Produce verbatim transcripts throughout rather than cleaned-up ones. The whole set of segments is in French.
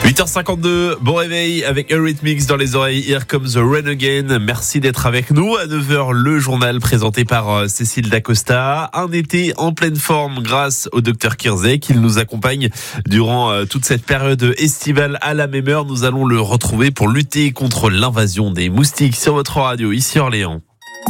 huit heures cinquante-deux, bon réveil avec Eurythmics dans les oreilles. Here comes the rain again. Merci d'être avec nous. À neuf heures, le journal présenté par Cécile Dacosta. Un été en pleine forme grâce au docteur Kirzay qui nous accompagne durant toute cette période estivale. À la même heure, nous allons le retrouver pour lutter contre l'invasion des moustiques sur votre radio, ici Orléans.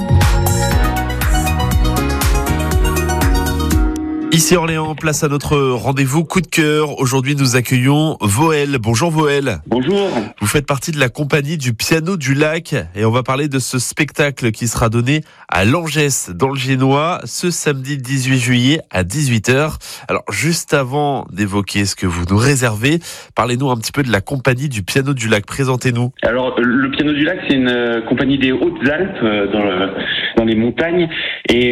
Ici Orléans, place à notre rendez-vous coup de cœur. Aujourd'hui, nous accueillons Voël. Bonjour Voël. Bonjour. Vous faites partie de la compagnie du Piano du Lac et on va parler de ce spectacle qui sera donné à Langès dans le Génois ce samedi dix-huit juillet à dix-huit heures. Alors, juste avant d'évoquer ce que vous nous réservez, parlez-nous un petit peu de la compagnie du Piano du Lac. Présentez-nous. Alors, le Piano du Lac, c'est une compagnie des Hautes-Alpes, dans, le, dans les montagnes, et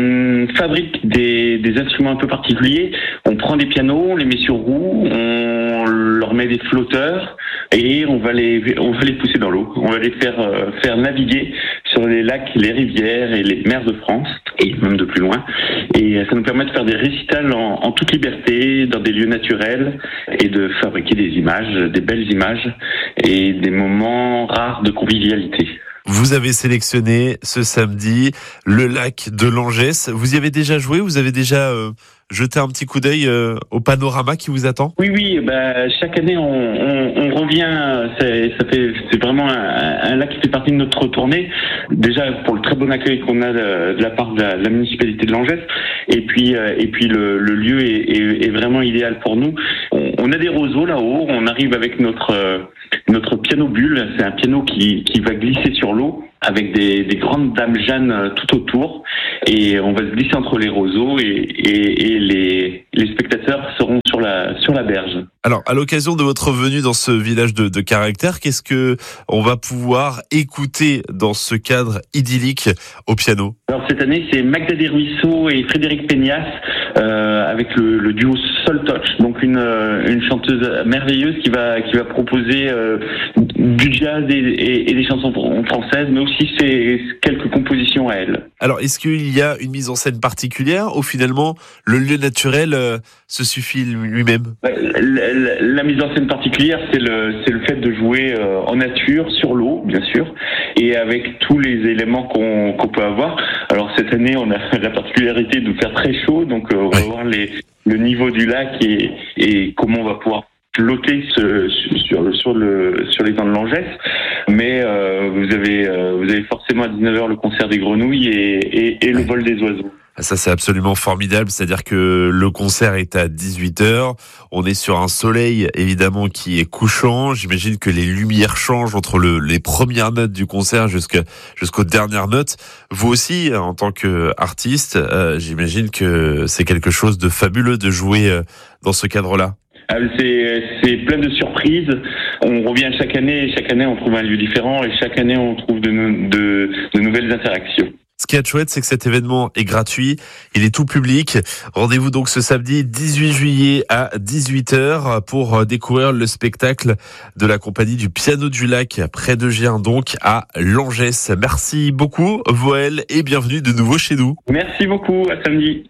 on fabrique des, des instruments un peu particuliers. On prend des pianos, on les met sur roue, on leur met des flotteurs et on va les on va les pousser dans l'eau. On va les faire euh, faire naviguer sur les lacs, les rivières et les mers de France et même de plus loin. Et ça nous permet de faire des récitals en, en toute liberté dans des lieux naturels et de fabriquer des images, des belles images et des moments rares de convivialité. Vous avez sélectionné ce samedi le lac de Langès. Vous y avez déjà joué? Vous avez déjà euh, jeté un petit coup d'œil euh, au panorama qui vous attend? Oui, oui. Bah, chaque année, on, on, on revient. C'est, ça fait, c'est vraiment un, un lac qui fait partie de notre tournée. Déjà pour le très bon accueil qu'on a de, de la part de la, de la municipalité de Langès. Et puis, euh, et puis le, le lieu est, est, est vraiment idéal pour nous. On, on a des roseaux là-haut. On arrive avec notre euh, notre piano bulle. C'est un piano qui, qui va glisser sur l'eau avec des, des grandes dames Jeanne tout autour, et on va se glisser entre les roseaux et, et, et les, les spectateurs seront sur la, sur la berge. Alors, à l'occasion de votre venue dans ce village de, de caractère, qu'est-ce que on va pouvoir écouter dans ce cadre idyllique au piano? Alors cette année, c'est Magda Desruisseaux et Frédéric Peñas euh, avec le, le duo Soul Touch, donc une, une chanteuse merveilleuse qui va qui va proposer euh, du jazz et, et, et des chansons françaises, mais aussi ses quelques compositions à elle. Alors, est-ce qu'il y a une mise en scène particulière ou finalement le lieu naturel euh, se suffit lui-même? La, la, la mise en scène particulière, c'est le c'est le fait de jouer euh, en nature, sur l'eau, bien sûr, et avec tous les éléments qu'on qu'on peut avoir. Alors cette année, on a la particularité de faire très chaud, donc euh, on va voir les, le niveau du lac et, et comment on va pouvoir flotter ce, sur, sur, le, sur les dents de Langès. Mais euh, vous avez euh, vous avez forcément à dix-neuf heures le concert des grenouilles et, et, et le vol des oiseaux. Ça, c'est absolument formidable. C'est-à-dire que le concert est à dix-huit heures. On est sur un soleil, évidemment, qui est couchant. J'imagine que les lumières changent entre le, les premières notes du concert jusqu'à, jusqu'aux dernières notes. Vous aussi, en tant qu'artiste, euh, j'imagine que c'est quelque chose de fabuleux de jouer euh, dans ce cadre-là. C'est, c'est plein de surprises. On revient chaque année, et chaque année on trouve un lieu différent, et chaque année on trouve de, de, de nouvelles interactions. Ce qui est chouette, c'est que cet événement est gratuit, il est tout public. Rendez-vous donc ce samedi dix-huit juillet à dix-huit heures pour découvrir le spectacle de la compagnie du Piano du Lac, près de Gien, donc à Langès. Merci beaucoup Voël et bienvenue de nouveau chez nous. Merci beaucoup, à samedi.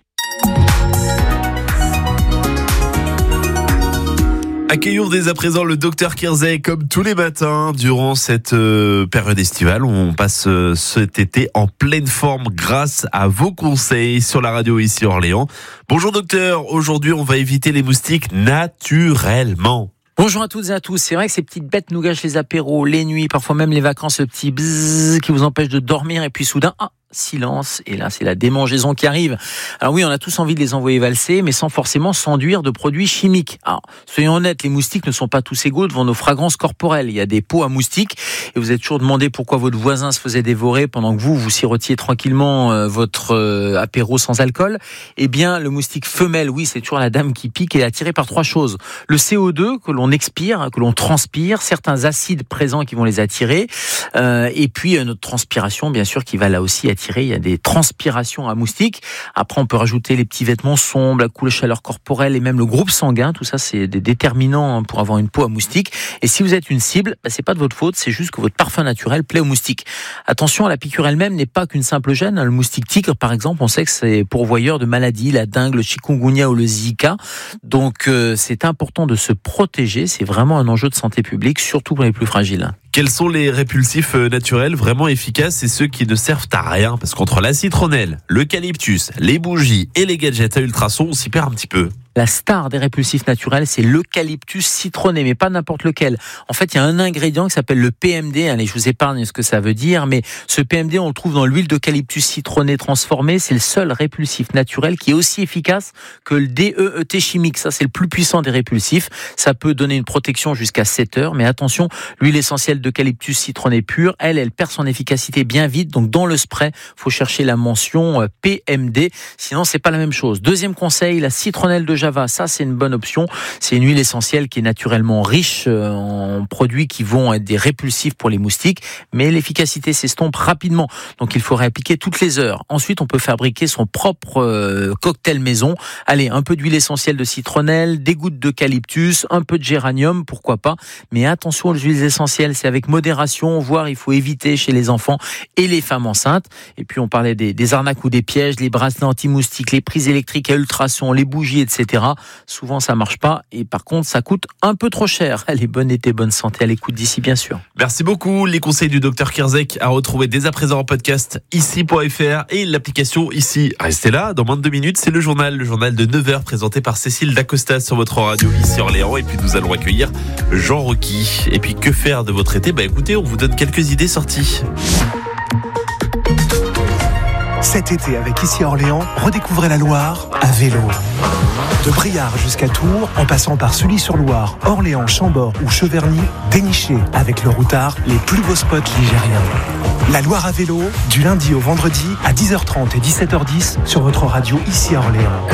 Accueillons dès à présent le docteur Kirzay comme tous les matins durant cette euh, période estivale. On passe euh, cet été en pleine forme grâce à vos conseils sur la radio ici Orléans. Bonjour docteur, aujourd'hui on va éviter les moustiques naturellement. Bonjour à toutes et à tous. C'est vrai que ces petites bêtes nous gâchent les apéros, les nuits, parfois même les vacances, le petit bzzz qui vous empêche de dormir et puis soudain, ah, silence, et là c'est la démangeaison qui arrive. Alors oui, on a tous envie de les envoyer valser, mais sans forcément s'enduire de produits chimiques. Alors, soyons honnêtes, les moustiques ne sont pas tous égaux devant nos fragrances corporelles. Il y a des pots à moustiques, et vous êtes toujours demandé pourquoi votre voisin se faisait dévorer pendant que vous, vous sirotiez tranquillement euh, votre euh, apéro sans alcool. Eh bien, le moustique femelle, oui, c'est toujours la dame qui pique et est attirée par trois choses. Le C O deux que l'on expire, que l'on transpire, certains acides présents qui vont les attirer, euh, et puis euh, notre transpiration, bien sûr, qui va là aussi attirer transpirer, il y a des transpirations à moustiques. Après, on peut rajouter les petits vêtements sombres, la couleur chaleur corporelle et même le groupe sanguin. Tout ça, c'est des déterminants pour avoir une peau à moustiques. Et si vous êtes une cible, bah, c'est pas de votre faute, c'est juste que votre parfum naturel plaît aux moustiques. Attention, la piqûre elle-même n'est pas qu'une simple gêne. Le moustique tigre, par exemple, on sait que c'est pourvoyeur de maladies, la dengue, le chikungunya ou le zika. Donc, euh, c'est important de se protéger. C'est vraiment un enjeu de santé publique, surtout pour les plus fragiles. Quels sont les répulsifs naturels vraiment efficaces et ceux qui ne servent à rien? Parce qu'entre la citronnelle, l'eucalyptus, les bougies et les gadgets à ultrasons, on s'y perd un petit peu. La star des répulsifs naturels, c'est l'eucalyptus citronné, mais pas n'importe lequel. En fait, il y a un ingrédient qui s'appelle le P M D. Allez, je vous épargne ce que ça veut dire, mais ce P M D, on le trouve dans l'huile d'eucalyptus citronné transformée. C'est le seul répulsif naturel qui est aussi efficace que le D E E T chimique. Ça, c'est le plus puissant des répulsifs. Ça peut donner une protection jusqu'à sept heures, mais attention, l'huile essentielle d'eucalyptus citronné pure, elle, elle perd son efficacité bien vite. Donc, dans le spray, faut chercher la mention P M D. Sinon, c'est pas la même chose. Deuxième conseil, la citronnelle de Java. Ça, c'est une bonne option. C'est une huile essentielle qui est naturellement riche en produits qui vont être des répulsifs pour les moustiques, mais l'efficacité s'estompe rapidement. Donc, il faut réappliquer toutes les heures. Ensuite, on peut fabriquer son propre euh, cocktail maison. Allez, un peu d'huile essentielle de citronnelle, des gouttes d'eucalyptus, un peu de géranium, pourquoi pas. Mais attention aux huiles essentielles, c'est avec modération, voire il faut éviter chez les enfants et les femmes enceintes. Et puis, on parlait des, des arnaques ou des pièges, les bracelets anti-moustiques, les prises électriques à ultrasons, les bougies, et cetera. Souvent, ça marche pas et par contre, ça coûte un peu trop cher. Allez, bonne été, bonne santé à l'écoute d'ici, bien sûr. Merci beaucoup. Les conseils du docteur Kierzek à retrouver dès à présent en podcast ici point f r et l'application ici. Restez là, dans moins de deux minutes, c'est le journal, le journal de neuf heures présenté par Cécile Dacosta sur votre radio ici Orléans. Et puis nous allons accueillir Jean Rocky. Et puis que faire de votre été? Bah écoutez, on vous donne quelques idées sorties. Cet été, avec Ici Orléans, redécouvrez la Loire à vélo. De Briare jusqu'à Tours, en passant par Sully-sur-Loire, Orléans, Chambord ou Cheverny, dénichez avec le routard les plus beaux spots ligériens. La Loire à vélo, du lundi au vendredi à dix heures trente et dix-sept heures dix sur votre radio Ici Orléans.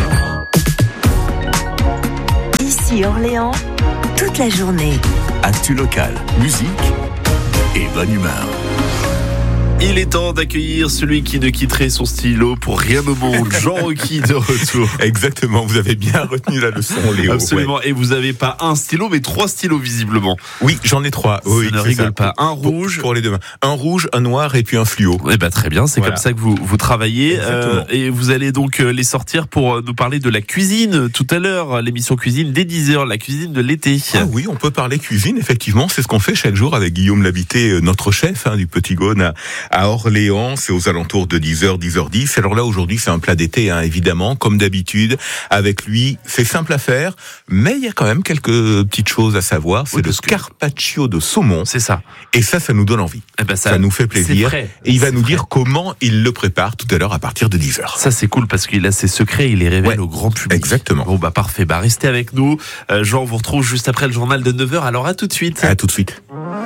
Ici Orléans, toute la journée. Actu locale, musique et bonne humeur. Il est temps d'accueillir celui qui ne quitterait son stylo pour rien au monde, Jean Rocky de retour. Exactement, vous avez bien retenu la leçon, Léo. Absolument, ouais. Et vous n'avez pas un stylo, mais trois stylos visiblement. Oui, j'en ai trois. Oui, ne rigole pas. Un rouge. Pour, pour les deux mains. Un rouge, un noir et puis un fluo. Eh ben, très bien, c'est voilà. Comme ça que vous, vous travaillez. Euh, et vous allez donc les sortir pour nous parler de la cuisine tout à l'heure. L'émission cuisine dès dix heures, la cuisine de l'été. Ah oui, on peut parler cuisine, effectivement. C'est ce qu'on fait chaque jour avec Guillaume Labité, notre chef hein, du Petit Gaune à, à Orléans. C'est aux alentours de dix heures, dix heures dix. Alors là, aujourd'hui, c'est un plat d'été, hein, évidemment, comme d'habitude. Avec lui, c'est simple à faire, mais il y a quand même quelques petites choses à savoir. C'est oui, le carpaccio de saumon. C'est ça. Et ça, ça nous donne envie. Eh ben ça, ça nous fait plaisir. Frais. Et il va c'est nous frais. dire comment il le prépare tout à l'heure à partir de dix heures. Ça, c'est cool parce qu'il a ses secrets, il les révèle ouais, au grand public. Exactement. Bon, bah, parfait. Bah, restez avec nous. Euh, Jean, on vous retrouve juste après le journal de neuf heures. Alors, à tout de suite. À tout de suite.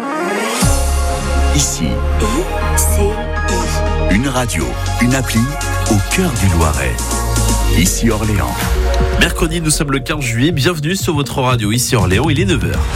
Ici. I, C, I. Une radio, une appli au cœur du Loiret. Ici Orléans. Mercredi, nous sommes le quinze juillet. Bienvenue sur votre radio. Ici Orléans, il est neuf heures.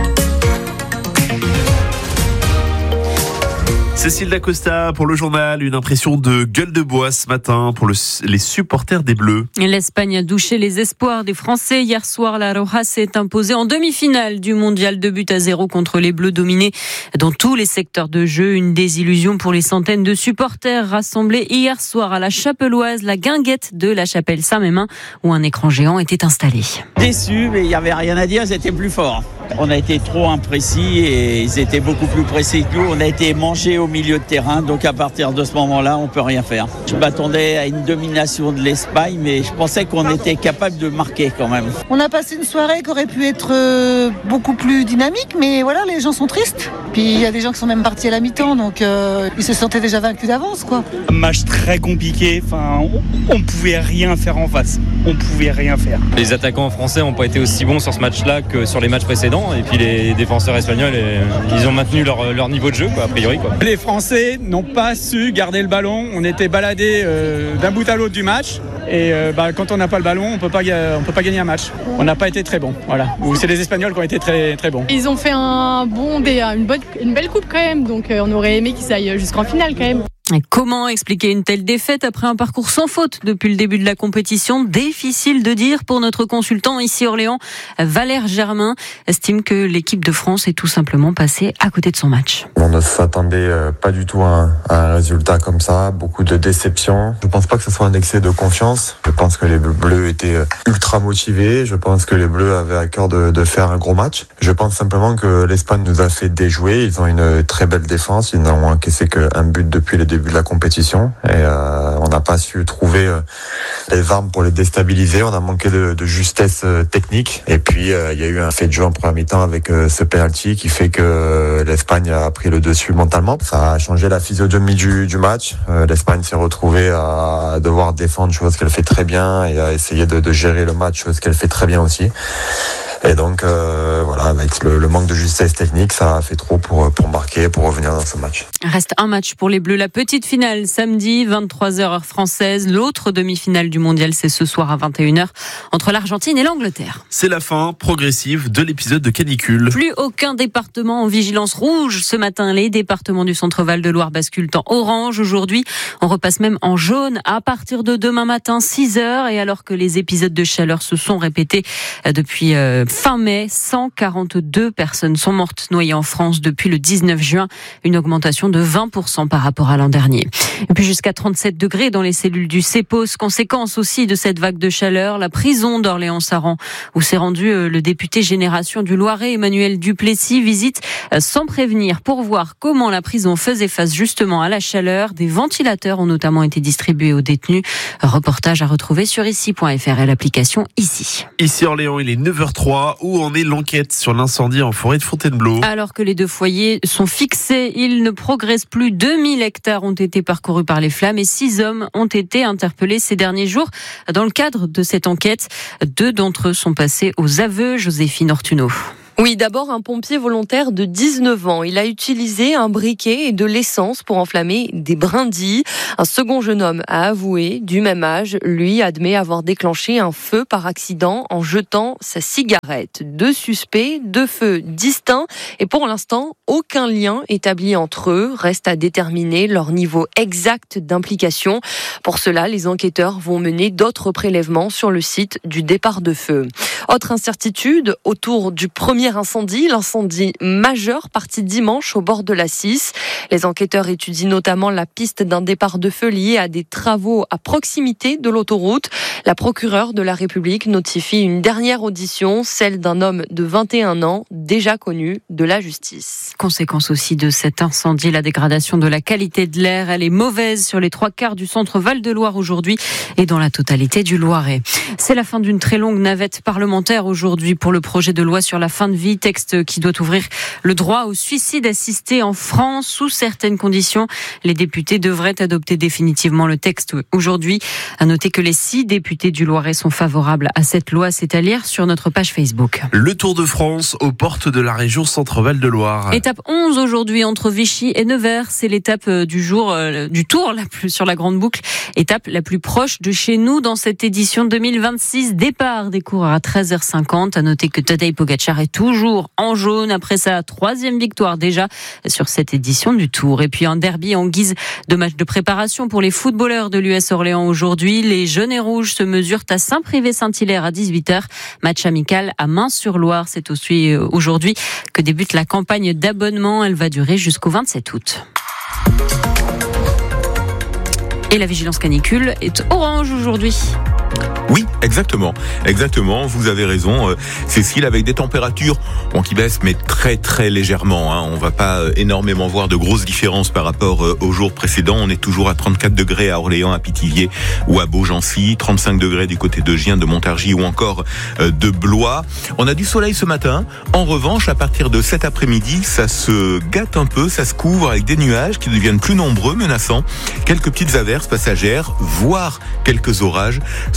Cécile Dacosta pour le journal, une impression de gueule de bois ce matin pour le, les supporters des Bleus. L'Espagne a douché les espoirs des Français. Hier soir, la Roja s'est imposée en demi-finale du mondial, deux buts à zéro contre les Bleus dominés dans tous les secteurs de jeu. Une désillusion pour les centaines de supporters rassemblés hier soir à la Chapelloise, la guinguette de la chapelle Saint-Mémin, où un écran géant était installé. Déçu, mais il n'y avait rien à dire, c'était plus fort. On a été trop imprécis et ils étaient beaucoup plus précis que nous. On a été mangés au milieu de terrain, donc à partir de ce moment-là, on peut rien faire. Je m'attendais à une domination de l'Espagne, mais je pensais qu'on était capable de marquer quand même. On a passé une soirée qui aurait pu être euh, beaucoup plus dynamique, mais voilà, les gens sont tristes. Puis il y a des gens qui sont même partis à la mi-temps, donc euh, ils se sentaient déjà vaincus d'avance, quoi. Un match très compliqué, enfin, on ne pouvait rien faire en face. On pouvait rien faire. Les attaquants français n'ont pas été aussi bons sur ce match-là que sur les matchs précédents. Et puis les défenseurs espagnols, ils ont maintenu leur, leur niveau de jeu, quoi, a priori. Quoi. Les Français n'ont pas su garder le ballon. On était baladés euh, d'un bout à l'autre du match. Et euh, bah, quand on n'a pas le ballon, on peut pas, on peut pas gagner un match. On n'a pas été très bons. Voilà. Ou c'est les Espagnols qui ont été très, très bons. Ils ont fait un bon, des, une, bonne, une belle coupe quand même. Donc euh, on aurait aimé qu'ils aillent jusqu'en finale quand même. Et comment expliquer une telle défaite après un parcours sans faute depuis le début de la compétition? Difficile de dire pour notre consultant ici Orléans, Valère Germain, estime que l'équipe de France est tout simplement passée à côté de son match. On ne s'attendait pas du tout à un, à un résultat comme ça, beaucoup de déception. Je ne pense pas que ce soit un excès de confiance. Je pense que les Bleus étaient ultra motivés. Je pense que les Bleus avaient à cœur de, de faire un gros match. Je pense simplement que l'Espagne nous a fait déjouer. Ils ont une très belle défense. Ils n'ont encaissé qu'un but depuis le début début de la compétition et euh, on n'a pas su trouver euh, les armes pour les déstabiliser. On a manqué de, de justesse euh, technique et puis euh, il y a eu un fait de jeu en première mi-temps avec euh, ce penalty qui fait que euh, l'Espagne a pris le dessus mentalement. Ça a changé la physionomie du, du match. Euh, L'Espagne s'est retrouvée à devoir défendre, chose qu'elle fait très bien, et à essayer de, de gérer le match, chose qu'elle fait très bien aussi. Et donc, euh, voilà, avec le, le manque de justesse technique, ça a fait trop pour, pour marquer, pour revenir dans ce match. Reste un match pour les Bleus. La petite finale, samedi, vingt-trois heures heure française. L'autre demi-finale du mondial, c'est ce soir à vingt et une heures, entre l'Argentine et l'Angleterre. C'est la fin progressive de l'épisode de canicule. Plus aucun département en vigilance rouge. Ce matin, les départements du centre-Val de Loire basculent en orange. Aujourd'hui, on repasse même en jaune à partir de demain matin, six heures. Et alors que les épisodes de chaleur se sont répétés depuis euh, fin mai, cent quarante-deux personnes sont mortes noyées en France depuis le dix-neuf juin, une augmentation de vingt pour cent par rapport à l'an dernier. Et puis jusqu'à trente-sept degrés dans les cellules du CEPOS, conséquence aussi de cette vague de chaleur, la prison d'Orléans-Saran, où s'est rendu le député Génération du Loiret, Emmanuel Duplessis, visite sans prévenir pour voir comment la prison faisait face justement à la chaleur. Des ventilateurs ont notamment été distribués aux détenus. Reportage à retrouver sur ici point f r et l'application Ici. Ici Orléans, il est neuf heures trois. Où en est l'enquête sur l'incendie en forêt de Fontainebleau? Alors que les deux foyers sont fixés, ils ne progressent plus. deux mille hectares ont été parcourus par les flammes et six hommes ont été interpellés ces derniers jours. Dans le cadre de cette enquête, deux d'entre eux sont passés aux aveux. Joséphine Ortuno. Oui, d'abord un pompier volontaire de dix-neuf ans. Il a utilisé un briquet et de l'essence pour enflammer des brindilles. Un second jeune homme a avoué, du même âge, lui admet avoir déclenché un feu par accident en jetant sa cigarette. Deux suspects, deux feux distincts et pour l'instant, aucun lien établi entre eux. Reste à déterminer leur niveau exact d'implication. Pour cela, les enquêteurs vont mener d'autres prélèvements sur le site du départ de feu. Autre incertitude autour du premier incendie, l'incendie majeur parti dimanche au bord de la Cisse. Les enquêteurs étudient notamment la piste d'un départ de feu lié à des travaux à proximité de l'autoroute. La procureure de la République notifie une dernière audition, celle d'un homme de vingt et un ans, déjà connu de la justice. Conséquence aussi de cet incendie, la dégradation de la qualité de l'air. Elle est mauvaise sur les trois quarts du centre Val-de-Loire aujourd'hui et dans la totalité du Loiret. C'est la fin d'une très longue navette parlementaire aujourd'hui pour le projet de loi sur la fin de vie, texte qui doit ouvrir le droit au suicide assisté en France sous certaines conditions. Les députés devraient adopter définitivement le texte aujourd'hui. À noter que les six députés du Loiret sont favorables à cette loi, c'est à lire sur notre page Facebook. Le Tour de France aux portes de la région Centre-Val de Loire. Étape onze aujourd'hui entre Vichy et Nevers. C'est l'étape du jour euh, du Tour la plus sur la grande boucle. Étape la plus proche de chez nous dans cette édition deux mille vingt-six. Départ des coureurs à treize heures cinquante. À noter que Tadej Pogacar est toujours en jaune après sa troisième victoire déjà sur cette édition du Tour. Et puis un derby en guise de match de préparation pour les footballeurs de l'U S Orléans aujourd'hui. Les jaunes et rouges se mesurent à Saint-Privé-Saint-Hilaire à dix-huit heures. Match amical à Main-sur-Loire. C'est aussi aujourd'hui que débute la campagne d'abonnement. Elle va durer jusqu'au vingt-sept août. Et la vigilance canicule est orange aujourd'hui. Oui, exactement, exactement. Vous avez raison, euh, Cécile, avec des températures bon, qui baissent, mais très très légèrement. Hein. On va pas euh, énormément voir de grosses différences par rapport euh, aux jours précédents. On est toujours à trente-quatre degrés à Orléans, à Pithiviers ou à Beaugency, trente-cinq degrés du côté de Gien, de Montargis ou encore euh, de Blois. On a du soleil ce matin. En revanche, à partir de cet après-midi, ça se gâte un peu, ça se couvre avec des nuages qui deviennent plus nombreux, menaçants. Quelques petites averses passagères, voire quelques orages sont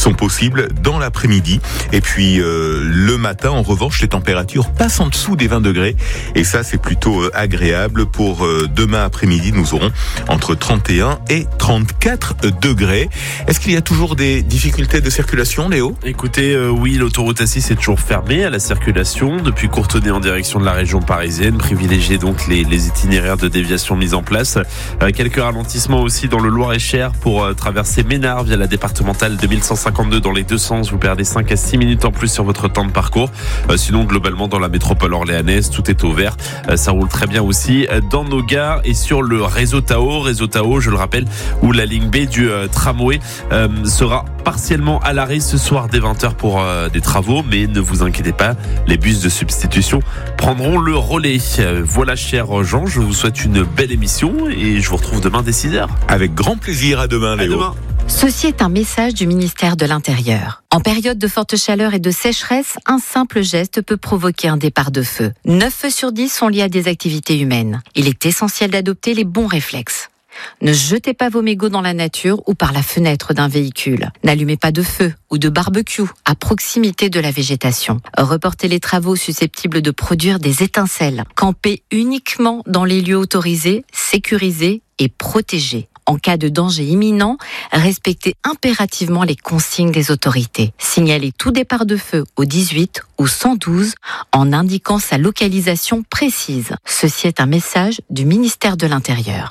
sont possibles dans l'après-midi. Et puis euh, le matin, en revanche, les températures passent en dessous des vingt degrés. Et ça, c'est plutôt euh, agréable. Pour euh, demain après-midi, nous aurons entre trente et un et trente-quatre degrés. Est-ce qu'il y a toujours des difficultés de circulation, Léo ? Écoutez, euh, oui, l'autoroute A six est toujours fermée à la circulation depuis Courtenay en direction de la région parisienne. Privilégiez donc les, les itinéraires de déviation mis en place. Euh, quelques ralentissements aussi dans le Loir-et-Cher pour euh, traverser Ménard via la départementale deux mille cent cinquante-deux dans les deux sens. Vous perdez cinq à six minutes en plus sur votre temps de parcours. Euh, sinon, globalement, dans la métropole orléanaise, tout est au vert. Euh, ça roule très bien aussi dans nos gares et sur le réseau Tao. Réseau Tao, je le rappelle, où la ligne B du euh, tramway euh, sera partiellement à l'arrêt ce soir dès vingt heures pour euh, des travaux, mais ne vous inquiétez pas, les bus de substitution prendront le relais. Euh, voilà, cher Jean, je vous souhaite une belle émission et je vous retrouve demain dès six heures. Avec grand plaisir, à demain, Léo. À demain. Ceci est un message du ministère de l'Intérieur. En période de forte chaleur et de sécheresse, un simple geste peut provoquer un départ de feu. neuf feux sur dix sont liés à des activités humaines. Il est essentiel d'adopter les bons réflexes. Ne jetez pas vos mégots dans la nature ou par la fenêtre d'un véhicule. N'allumez pas de feu ou de barbecue à proximité de la végétation. Reportez les travaux susceptibles de produire des étincelles. Campez uniquement dans les lieux autorisés, sécurisés et protégés. En cas de danger imminent, respectez impérativement les consignes des autorités. Signalez tout départ de feu au dix-huit ou cent douze en indiquant sa localisation précise. Ceci est un message du ministère de l'Intérieur.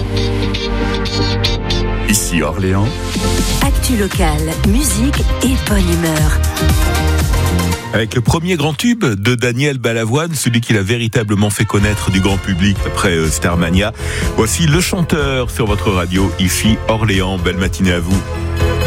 Ici Orléans. Actu locale, musique et bonne humeur. Avec le premier grand tube de Daniel Balavoine, celui qui l'a véritablement fait connaître du grand public après euh, Starmania. Voici Le Chanteur sur votre radio, ici Orléans. Belle matinée à vous.